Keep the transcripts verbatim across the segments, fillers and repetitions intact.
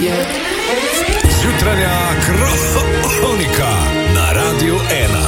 Jutranja kronika na Radiu ena.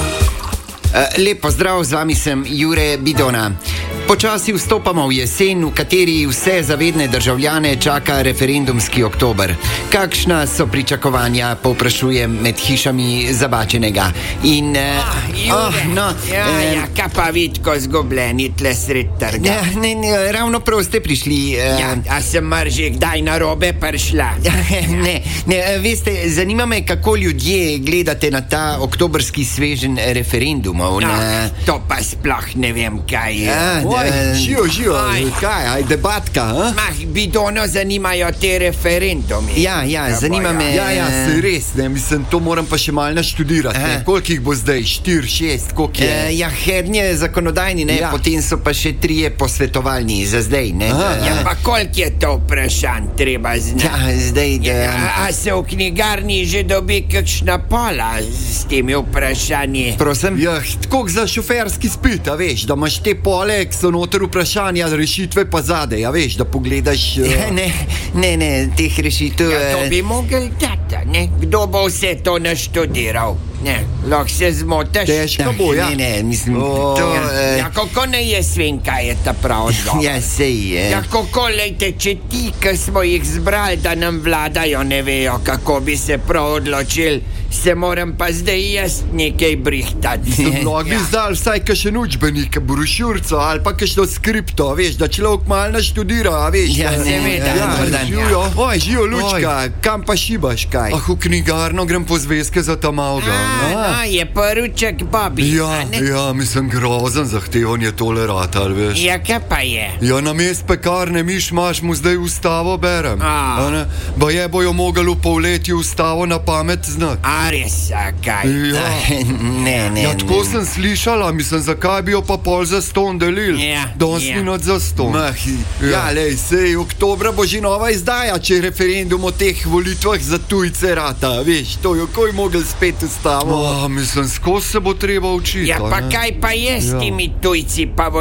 Lep pozdrav, z vami sem Jure Bidona. Počasi vstopamo v jesen, v kateri vse zavedne državljane čaka referendumski oktober. Kakšna so pričakovanja, povprašujem med hišami Zabačenega. In... Ah, Jure, oh, no, ja, eh, ja, kaj pa vidko zgubljeni tle sred trga. Ja, ne, ne, ravno prav ste prišli. Eh, Ja, a sem mar že kdaj na robe prišla? Ne, ne, veste, zanima me, kako ljudje gledate na ta oktobrski sveženj referendumov. Na... Ah, to pa sploh ne vem, kaj je. Ja, Oj, eh, živo, živo, Aj. kaj, aj debatka, a? Mah, Bidono zanimajo te referendumi. Ja, ja, zanima boja. me. Ja, ja, se res, ne, mislim, to moram pa še malo naštudirati, ne, Aha. koliko jih bo zdaj, štir, šest, koliko je? Eh, ja, hednje zakonodajni, ne, Ja. potem so pa še trije posvetovalni za zdaj, ne. Aha, Eh, Ja, pa koliko je to vprašanj treba znati? ja, zdaj, da... A, a se v knjigarni že dobi kakšna pola s temi vprašanji? Prosim? Ja, tako za šoferski spit, a veš, da imaš te pole, ki so noter vprašanja, rešitve pa zadej, a veš, da pogledaš... Ja, Uh, ne, ne, ne, teh rešitev... Ja, to eh, bi mogel dati, ne? Kdo bo vse to naštudiral? Ne, lahko se zmotiš. težko bo, ja. Ne, ne, mislim, O, to... Ja, eh, ja, kako ne jaz vem, kaj je ta prav odgovor? Ja, sej, eh. Ja, kako, lejte, če ti, ki smo jih zbrali, da nam vladajo, ne vejo, kako bi se prav odločili, se moram pa zdaj jaz nekaj brihtati. No, bi zdal vsaj kakšen učbenik, brošurco ali pa kakšno skripto, a veš, da človek malo naštudira, a veš. Ja, da- seveda, ja, dober dan. živijo. Oj, živijo, Lučka, kam pa šibaš, kaj? Ah, v knjigarno grem po zvezke za ta malga. A, no, je prviček Bobby. Ja, a ne? ja, mislim, grozen zahteven je tole ratal, veš. Ja, kaj pa je? Ja, na mest pekarne miš imaš mu zdaj ustavo berem. A. A ne? Ba je bojo mogli v polletju ustavo na pamet znati. A res, a kaj? Ja. Ne, ne, Ja, tako ne. sem slišala, mislim, zakaj bi jo pa pol za ston delil. Ja, Danes ja. ni noč za ston. Mah, Ja, lej, sej, oktobra bo že nova izdaja, če referendum o teh volitvah za tujce rata, veš, to jo koj mogel spet ustavo. Oh, mislim, skozi se bo treba učiti. Ja, a pa ne? kaj pa je s Ja. temi tujci, pa